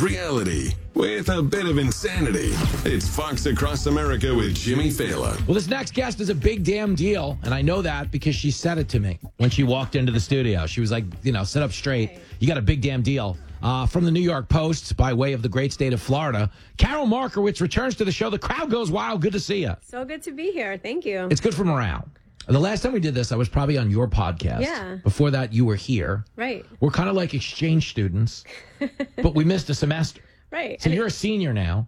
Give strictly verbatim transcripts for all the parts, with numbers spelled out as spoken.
of reality with a bit of insanity. It's Fox Across America with Jimmy Fallon. Well, this next guest is a big damn deal, and I know that because she said it to me when she walked into the studio. She was like, you know, sit up straight. You got a big damn deal. Uh, from the New York Post, by way of the great state of Florida, Carol Markowitz returns to the show. The crowd goes wild. Good to see you. So good to be here. Thank you. It's good for morale. The last time we did this, I was probably on your podcast. Yeah. Before that, you were here. Right. We're kind of like exchange students, but we missed a semester. Right. So you're a senior now.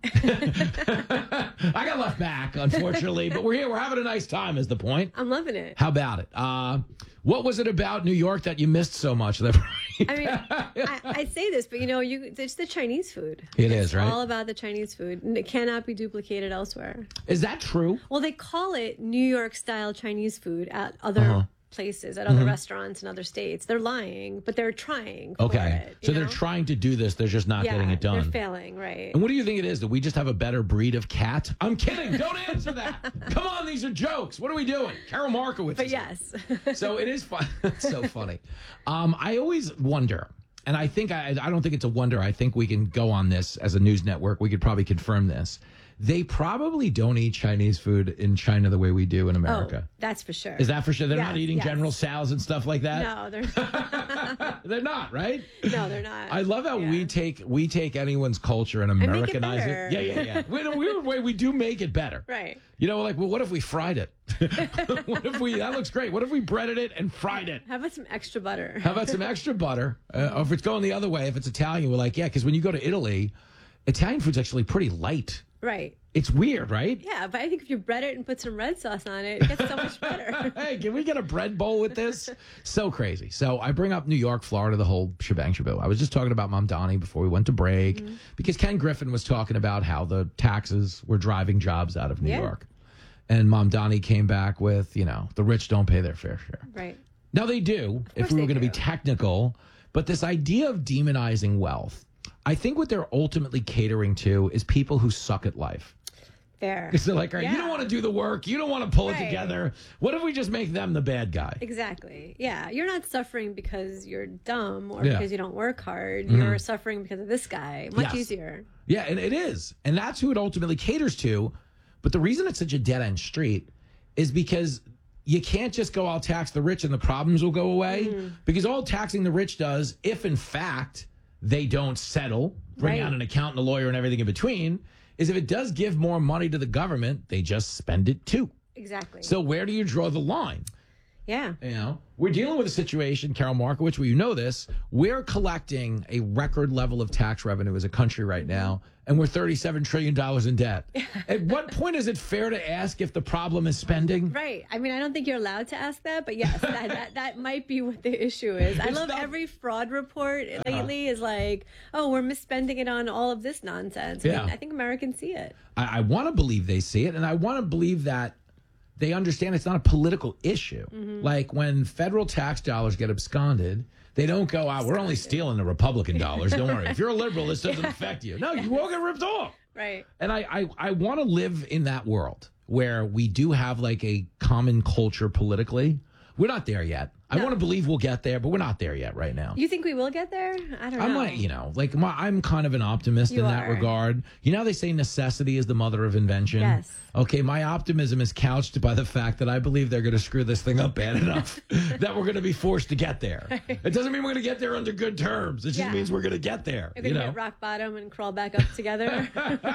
I got left back, unfortunately, but we're here. We're having a nice time is the point. I'm loving it. How about it? Uh, what was it about New York that you missed so much? I mean, I, I say this, but you know, you it's the Chinese food. It it's is, right? all about the Chinese food. And it cannot be duplicated elsewhere. Is that true? Well, they call it New York-style Chinese food at other Uh-huh. places, at other mm-hmm. restaurants in other states. They're lying, but they're trying for Okay. it, So know? they're trying to do this. They're just not yeah, getting it done. they're failing, right. And what do you think it is? That we just have a better breed of cat? I'm kidding. Don't answer that. Come on. These are jokes. What are we doing? Carol Markowitz. But is yes. So it is fun. It's so funny. Um, I always wonder, and I think I, I don't think it's a wonder. I think we can go on this as a news network. We could probably confirm this. They probably don't eat Chinese food in China the way we do in America. Oh, that's for sure. Is that for sure? They're yes, not eating yes. General Tso's and stuff like that? No, they're not. They're not, right? No, they're not. I love how yeah. we take we take anyone's culture and Americanize it. it. Yeah, yeah, yeah. In a weird way, we do make it better. Right. You know, like, well, what if we fried it? What if we, that looks great. What if we breaded it and fried it? How about some extra butter? How about some extra butter? Uh, or if it's going the other way, if it's Italian, we're like, yeah, because when you go to Italy, Italian food's actually pretty light. Right. It's weird, right? Yeah, but I think if you bread it and put some red sauce on it, it gets so much better. Hey, can we get a bread bowl with this? So crazy. So I bring up New York, Florida, the whole shebang shaboo. I was just talking about Mom Donnie before we went to break mm-hmm. because Ken Griffin was talking about how the taxes were driving jobs out of New yeah. York. And Mom Donnie came back with, you know, the rich don't pay their fair share. Right. Now they do, if we were going to be technical. But this idea of demonizing wealth, I think what they're ultimately catering to is people who suck at life. Fair. Because they're like, all right, yeah. you don't want to do the work. You don't want to pull right. it together. What if we just make them the bad guy? Exactly. Yeah. You're not suffering because you're dumb or yeah. because you don't work hard. Mm-hmm. You're suffering because of this guy. Much yes. easier. Yeah, and it is. And that's who it ultimately caters to. But the reason it's such a dead-end street is because you can't just go, I'll tax the rich and the problems will go away. Mm-hmm. Because all taxing the rich does, if in fact they don't settle, bring right. out an accountant, a lawyer, and everything in between, is if it does give more money to the government, they just spend it too. Exactly. So where do you draw the line? Yeah. You know, we're dealing with a situation, Carol Markowitz, where you know this. We're collecting a record level of tax revenue as a country right now, and we're thirty-seven trillion dollars in debt. At what point is it fair to ask if the problem is spending? Right. I mean, I don't think you're allowed to ask that, but yes, that, that, that might be what the issue is. I It's love not- every fraud report lately uh-huh. is like, oh, we're misspending it on all of this nonsense. I Yeah. mean, I think Americans see it. I, I want to believe they see it, and I want to believe that they understand it's not a political issue. Mm-hmm. Like when federal tax dollars get absconded, they don't go, ah, we're only stealing the Republican dollars. Don't worry. If you're a liberal, this doesn't affect you. No, you won't get ripped off. Right. And I, I, I want to live in that world where we do have like a common culture politically. We're not there yet. I No. want to believe we'll get there, but we're not there yet right now. You think we will get there? I don't know. I'm like, you know, like my, I'm kind of an optimist You in that are. regard. You know how they say necessity is the mother of invention? Yes. Okay, my optimism is couched by the fact that I believe they're going to screw this thing up bad enough that we're going to be forced to get there. It doesn't mean we're going to get there under good terms. It just Yeah. means we're going to get there. We're You going to know? hit rock bottom and crawl back up together.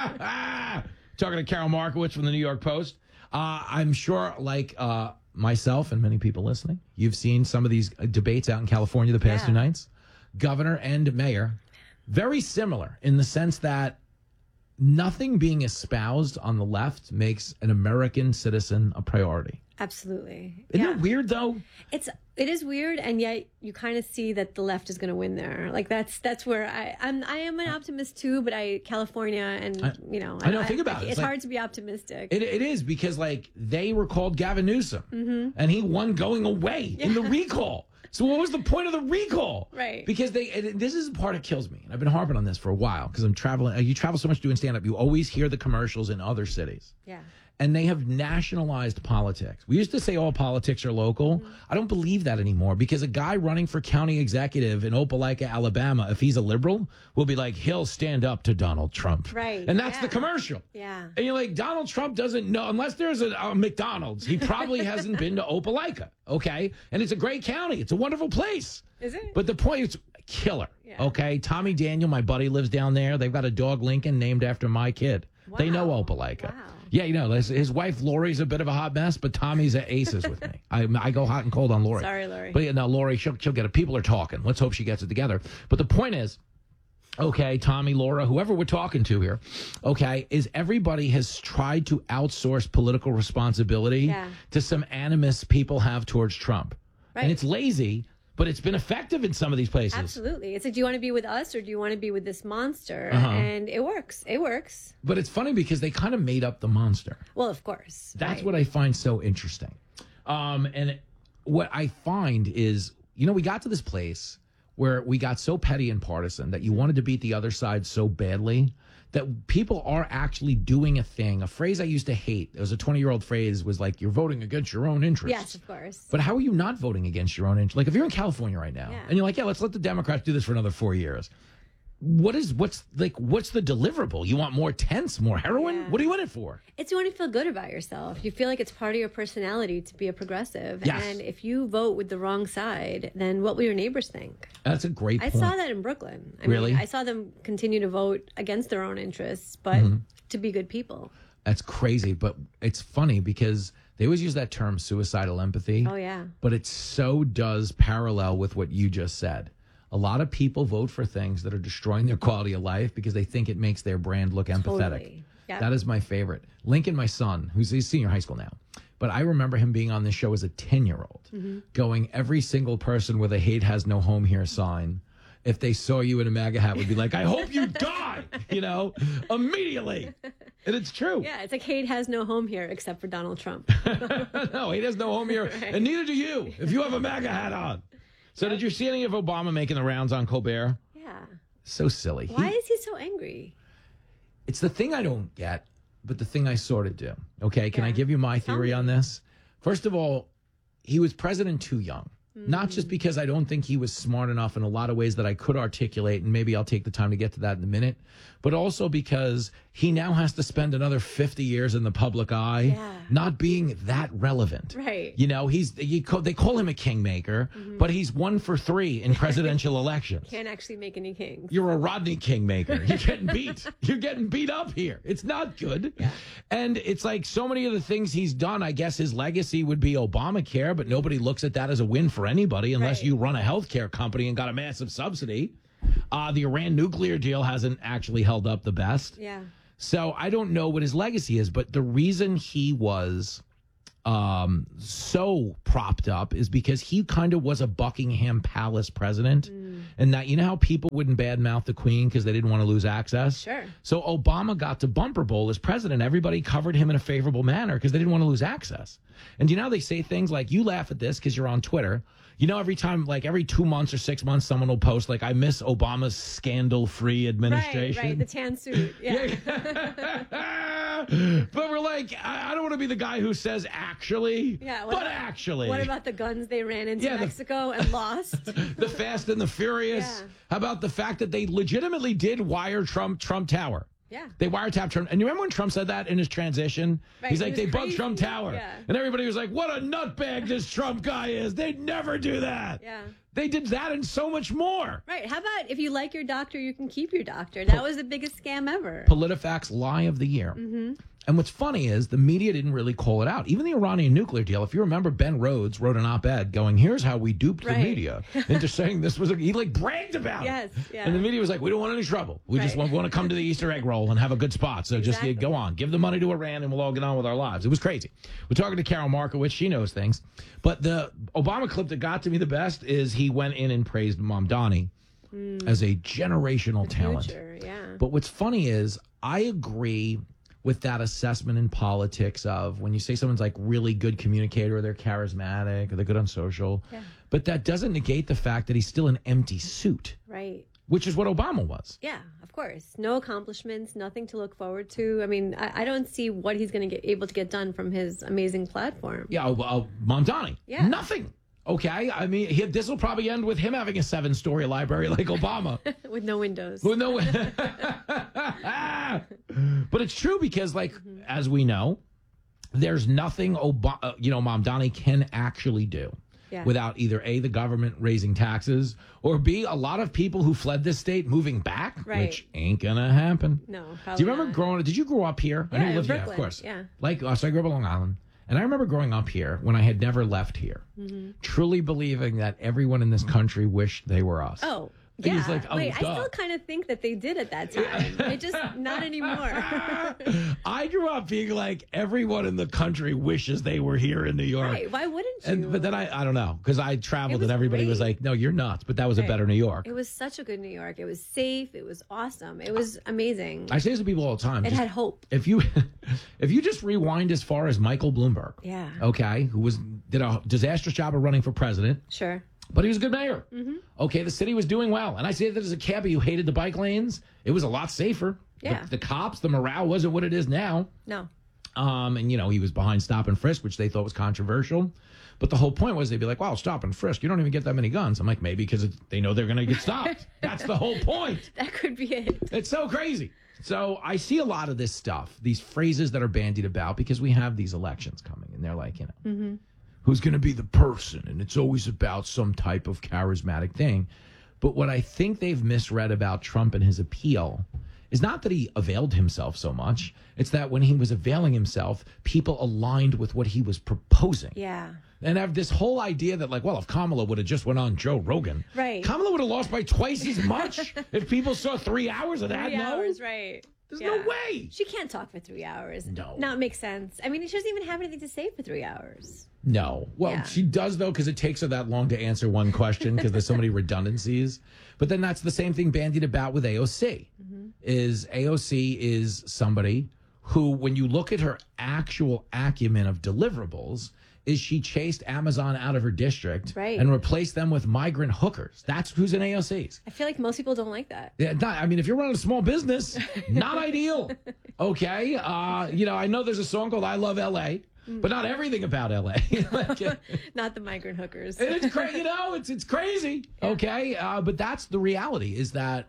Talking to Carol Markowitz from the New York Post. Uh, I'm sure, like uh, myself and many people listening, you've seen some of these debates out in California the past Yeah. two nights. Governor and mayor, very similar in the sense that nothing being espoused on the left makes an American citizen a priority. Absolutely. Isn't yeah. it weird, though? It's it is weird, and yet you kind of see that the left is going to win there. Like that's that's where I I'm I am an optimist too, but I California and I, you know I know. Think about I, it. It's, It's like, hard to be optimistic. It, it is because like they recalled Gavin Newsom, mm-hmm. and he won going away yeah. in the recall. So what was the point of the recall? Right. Because they, and this is the part that kills me. And I've been harping on this for a while because I'm traveling. You travel so much doing stand-up. You always hear the commercials in other cities. Yeah. and they have nationalized politics. We used to say all politics are local. Mm-hmm. I don't believe that anymore because a guy running for county executive in Opelika, Alabama, if he's a liberal, will be like, he'll stand up to Donald Trump. Right. And that's yeah. the commercial. Yeah. And you're like, Donald Trump doesn't know, unless there's a, a McDonald's, he probably hasn't been to Opelika, okay? And it's a great county. It's a wonderful place. Is it? But the point is, killer, yeah. okay? Tommy Daniel, my buddy, lives down there. They've got a dog, Lincoln, named after my kid. Wow. They know Opelika. Wow. Yeah, you know, his, his wife Lori's a bit of a hot mess, but Tommy's at aces with me. I, I go hot and cold on Lori. Sorry, Lori. But yeah, no, Lori, she'll, she'll get it. People are talking. Let's hope she gets it together. But the point is, okay, Tommy, Laura, whoever we're talking to here, okay, is everybody has tried to outsource political responsibility yeah. to some animus people have towards Trump. Right. And it's lazy. But it's been effective in some of these places. Absolutely. It's like, do you want to be with us or do you want to be with this monster? Uh-huh. And it works. It works. But it's funny because they kind of made up the monster. Well, of course. That's right. what I find so interesting. Um, and what I find is, you know, we got to this place where we got so petty and partisan that you wanted to beat the other side so badly that people are actually doing a thing. A phrase I used to hate, it was a twenty-year-old phrase, was like, you're voting against your own interests. Yes, of course. But how are you not voting against your own interests? Like, if you're in California right now, yeah. and you're like, yeah, let's let the Democrats do this for another four years. What is, what's, like, what's the deliverable? You want more tents, more heroin? Yeah. What are you in it for? It's you want to feel good about yourself. You feel like it's part of your personality to be a progressive. Yes. And if you vote with the wrong side, then what will your neighbors think? That's a great I point. saw that in Brooklyn. I Really? mean, I saw them continue to vote against their own interests, but Mm-hmm. to be good people. That's crazy, but it's funny because they always use that term suicidal empathy. Oh, yeah. But it so does parallel with what you just said. A lot of people vote for things that are destroying their quality of life because they think it makes their brand look empathetic. Totally. Yep. That is my favorite. Lincoln, my son, who's he's senior high school now, but I remember him being on this show as a ten-year-old, mm-hmm. going, every single person with a hate has no home here sign, if they saw you in a MAGA hat, would be like, I hope you die, you know, immediately. And it's true. Yeah, it's like hate has no home here except for Donald Trump. No, he has no home here, Right. and neither do you if you have a MAGA hat on. So did you see any of Obama making the rounds on Colbert? Yeah. So silly. Why He- is he so angry? It's the thing I don't get, but the thing I sort of do. Okay, can I Yeah. give you my Tell theory me. on this? First of all, he was president too young. Not just because I don't think he was smart enough in a lot of ways that I could articulate, and maybe I'll take the time to get to that in a minute, but also because he now has to spend another fifty years in the public eye, Yeah. not being that relevant. Right. You know, he's you call, they call him a kingmaker, but he's one for three in presidential elections. Can't actually make any kings. You're a Rodney Kingmaker. You're getting beat. You're getting beat up here. It's not good. Yeah. And it's like so many of the things he's done, I guess his legacy would be Obamacare, but nobody looks at that as a win for anybody unless Right. you run a healthcare company and got a massive subsidy. Uh, the Iran nuclear deal hasn't actually held up the best. Yeah. So I don't know what his legacy is, but the reason he was um, so propped up is because he kind of was a Buckingham Palace president. Mm. And that, you know how people wouldn't badmouth the Queen because they didn't want to lose access? Sure. So Obama got to bumper bowl as president. Everybody covered him in a favorable manner because they didn't want to lose access. And you know how they say things like, you laugh at this because you're on Twitter. You know, every time, like every two months or six months, someone will post, like, I miss Obama's scandal-free administration. Right, right. The tan suit. Yeah. But we're like, I, I don't want to be the guy who says actually, Yeah, what but about- actually. What about the guns they ran into Yeah, the- Mexico and lost? The Fast and the Furious? Yeah. How about the fact that they legitimately did wire Trump Trump Tower? Yeah. They wiretapped Trump. And you remember when Trump said that in his transition? Right, He's he like, was they bugged crazy. Trump Tower. Yeah. And everybody was like, what a nutbag this Trump guy is. They'd never do that. Yeah. They did that and so much more. Right. How about if you like your doctor, you can keep your doctor? That was the biggest scam ever. PolitiFact's lie of the year. Mm-hmm. And what's funny is the media didn't really call it out. Even the Iranian nuclear deal, if you remember, Ben Rhodes wrote an op-ed going, here's how we duped Right. the media into saying this was, a, he like bragged about Yes, it. yeah. And the media was like, we don't want any trouble. We just Right. want, want to come to the Easter egg roll and have a good spot. So just Exactly. yeah, go on, give the money to Iran and we'll all get on with our lives. It was crazy. We're talking to Carol Markowitz. She knows things. But the Obama clip that got to me the best is he went in and praised Mom Donnie Mm. as a generational talent. Future, yeah. But what's funny is I agree with that assessment in politics of when you say someone's like really good communicator or they're charismatic or they're good on social. Yeah. But that doesn't negate the fact that he's still an empty suit. Right. which is what Obama was. Yeah, of course. No accomplishments, nothing to look forward to. I mean, I, I don't see what he's going to get able to get done from his amazing platform. Yeah, uh, uh, Mamdani. Yeah. Nothing. Okay, I mean, he, this will probably end with him having a seven-story library like Obama. With no windows. With no. But it's true because, like, mm-hmm. as we know, there's nothing Ob- uh, you know Mamdani can actually do. Yeah. Without either A, the government raising taxes, or B, a lot of people who fled this state moving back, right. which ain't gonna happen. No, do you remember not. growing up? Did you grow up here? Yeah, I know you in lived Brooklyn. here, of course. Yeah. Like, uh, so I grew up on Long Island. And I remember growing up here when I had never left here, mm-hmm. truly believing that evereveryone in this country wished they were us. Oh. Yeah, like, oh, wait, duh. I still kind of think that they did at that time. It just, not anymore. I grew up being like, everyone in the country wishes they were here in New York. Right, why wouldn't you? And, but then I, I don't know, because I traveled and everybody great. was like, no, you're nuts. But that was right. a better New York. It was such a good New York. It was safe. It was awesome. It was amazing. I say this to people all the time. It just, had hope. If you, if you just rewind as far as Michael Bloomberg, yeah, okay, who was did a disastrous job of running for president. Sure. But he was a good mayor. Mm-hmm. Okay, the city was doing well. And I say that as a cabbie who hated the bike lanes. It was a lot safer. Yeah. The, the cops, the morale wasn't what it is now. No. Um, and, you know, he was behind stop and frisk, which they thought was controversial. But the whole point was they'd be like, wow, stop and frisk. You don't even get that many guns. I'm like, maybe because they know they're going to get stopped. That's the whole point. That could be it. It's so crazy. So I see a lot of this stuff, these phrases that are bandied about because we have these elections coming. And they're like, you know. Mm-hmm. Who's going to be the person? And it's always about some type of charismatic thing. But what I think they've misread about Trump and his appeal is not that he availed himself so much. It's that when he was availing himself, people aligned with what he was proposing. Yeah. And I have this whole idea that, like, well, if Kamala would have just went on Joe Rogan, right. Kamala would have lost by twice as much if people saw three hours of that. Three no? hours, right. There's yeah. no way. She can't talk for three hours. No. No, it makes sense. I mean, she doesn't even have anything to say for three hours. No. Well, yeah. she does, though, because it takes her that long to answer one question because there's so many redundancies. But then that's the same thing bandied about with A O C. Mm-hmm. Is A O C is somebody who, when you look at her actual acumen of deliverables, is she chased Amazon out of her district right. and replaced them with migrant hookers. That's who's in A O Cs. I feel like most people don't like that. Yeah, not, I mean, if you're running a small business, not ideal. Okay. Uh, you know, I know there's a song called I Love L A, but not everything about L A. like, uh, not the migrant hookers. and it's crazy. You know, it's, it's crazy. Yeah. Okay. Uh, but that's the reality is that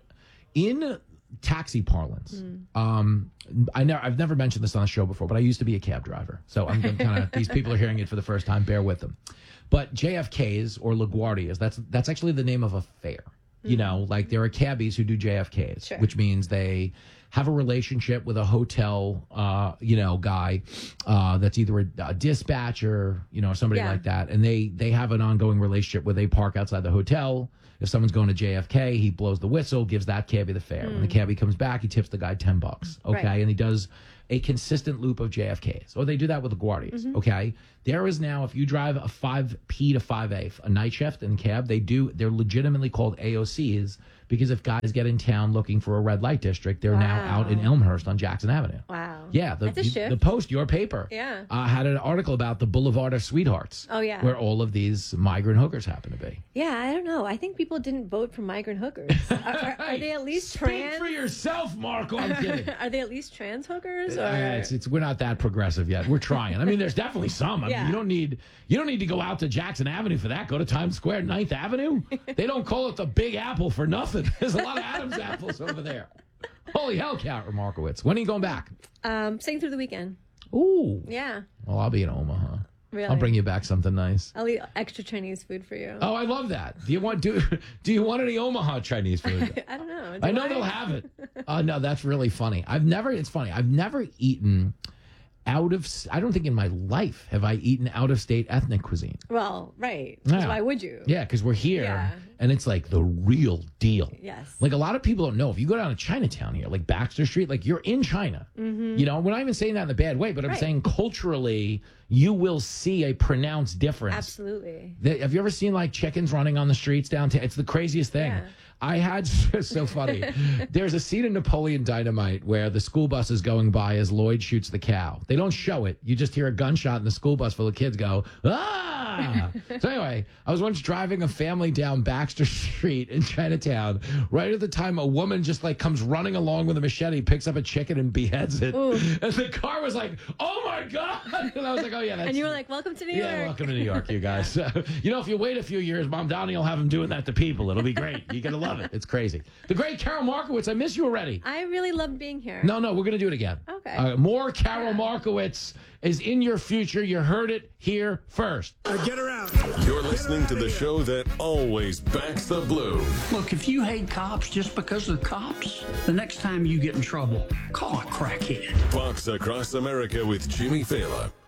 in taxi parlance, mm. um, I never, I've never mentioned this on the show before, but I used to be a cab driver. So I'm kind of, these people are hearing it for the first time. Bear with them. But J F Ks or LaGuardias, that's, that's actually the name of a fare. Mm. You know, like there are cabbies who do J F Ks, sure. which means they have a relationship with a hotel, uh, you know, guy uh, that's either a, a dispatcher, you know, somebody yeah. like that. And they, they have an ongoing relationship where they park outside the hotel. If someone's going to J F K, he blows the whistle, gives that cabbie the fare. Mm. When the cabbie comes back, he tips the guy ten bucks. Okay. Right. And he does a consistent loop of J F Ks. Or they do that with the LaGuardias. Mm-hmm. Okay. There is now, if you drive a five P to five A, a night shift in cab, they do, they're legitimately called A O Cs because if guys get in town looking for a red light district, they're wow. now out in Elmhurst on Jackson Avenue. Wow. Yeah. The, That's a shift. the Post, your paper, yeah. uh, had an article about the Boulevard of Sweethearts. Oh, yeah. Where all of these migrant hookers happen to be. Yeah, I don't know. I think people didn't vote for migrant hookers. Are, are, are they at least Speak trans? for yourself, Marco. I'm kidding. Are they at least trans hookers? Or? Uh, it's, it's, we're not that progressive yet. We're trying. I mean, there's definitely some. I yeah. mean, you don't need you don't need to go out to Jackson Avenue for that. Go to Times Square, Ninth Avenue. They don't call it the Big Apple for nothing. There's a lot of Adam's apples over there. Holy hell, Count Markowitz. When are you going back? Um, staying through the weekend. Ooh. Yeah. Well, I'll be in Omaha. Really? I'll bring you back something nice. I'll eat extra Chinese food for you. Oh, I love that. Do you want do do you want any Omaha Chinese food? I don't know. Do I know I? they'll have it. Oh uh, no, that's really funny. I've never. It's funny. I've never eaten out of. I don't think in my life have I eaten out of state ethnic cuisine. Well, right. Yeah. So why would you? Yeah, because we're here. Yeah. And it's like the real deal. Yes. Like a lot of people don't know. If you go down to Chinatown here, like Baxter Street, like you're in China. Mm-hmm. You know, we're not even saying that in a bad way, but I'm right. saying culturally, you will see a pronounced difference. Absolutely. The, have you ever seen like chickens running on the streets downtown? It's the craziest thing. Yeah. I had so funny. There's a scene in Napoleon Dynamite where the school bus is going by as Lloyd shoots the cow. They don't show it. You just hear a gunshot and the school bus full of kids go, ah! So anyway, I was once driving a family down Baxter Street in Chinatown. Right at the time, a woman just like comes running along with a machete, picks up a chicken and beheads it. Ooh. And the car was like, "Oh my god!" And I was like, "Oh yeah." That's, and you were like, "Welcome to New York." Yeah, welcome to New York, you guys. You know, if you wait a few years, Mom Donnie will have him doing that to people. It'll be great. You're gonna love it. It's crazy. The great Carol Markowitz. I miss you already. I really loved being here. No, no, we're gonna do it again. Okay. Uh, more Carol yeah. Markowitz is in your future. You heard it here first. Uh, get her out. You're listening to the show that always backs the blue. Look, if you hate cops just because they're cops, the next time you get in trouble, call a crackhead. Fox Across America with Jimmy Fallon.